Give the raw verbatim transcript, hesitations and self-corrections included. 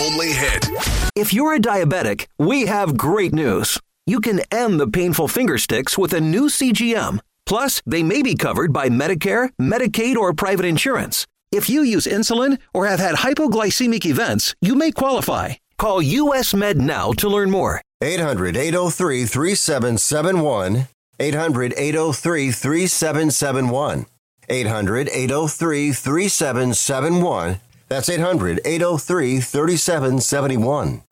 only hit. If you're a diabetic, we have great news. You can end the painful finger sticks with a new C G M. Plus, they may be covered by Medicare, Medicaid, or private insurance. If you use insulin or have had hypoglycemic events, you may qualify. Call U S Med now to learn more. eight hundred, eight oh three, three seven seven one. eight hundred, eight oh three, three seven seven one. eight hundred, eight oh three, three seven seven one. That's eight hundred, eight oh three, three seven seven one.